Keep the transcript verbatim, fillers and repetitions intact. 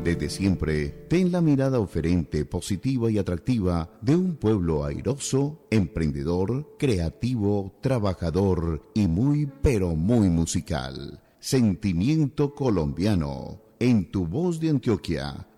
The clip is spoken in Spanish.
Desde siempre, ten la mirada oferente, positiva y atractiva de un pueblo airoso, emprendedor, creativo, trabajador y muy, pero muy musical. Sentimiento colombiano, en tu voz de Antioquia,